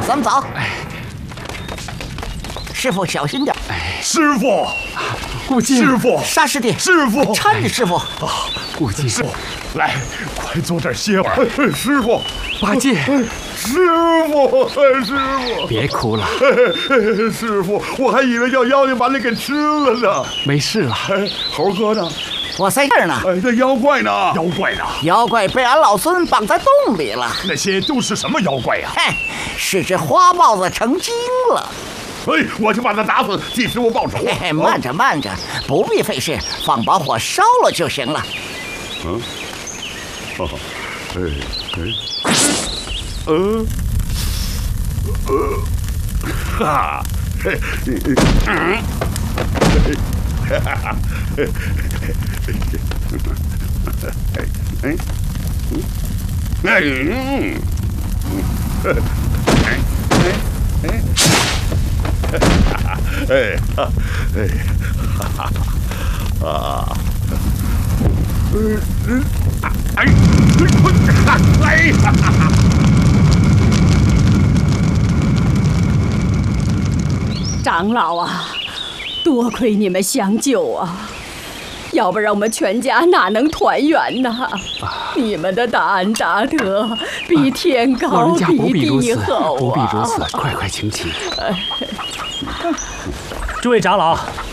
咱们走。师傅小心点。 师傅， 顾进， 师傅， 沙师弟， 师傅， 搀着师傅。 顾进， 师傅，来，快坐这儿歇会儿。师傅， 八戒， 师傅，师傅， 别哭了。 师傅，我还以为叫妖精把你给吃了呢。 没事了。 猴哥呢？ 我在这儿呢。 那妖怪呢？妖怪呢？ 妖怪被俺老孙绑在洞里了。 那些都是什么妖怪呀？ 嘿，是只花豹子成精了。 我就把他打死，替师傅报仇。 嘿，慢着慢着，不必费事，放把火烧了就行了。 哈， 长老啊，多亏你们相救啊，要不然我们全家哪能团圆呢？你们的大恩大德比天高，比地厚啊！ 不必如此，快请起。 诸位长老，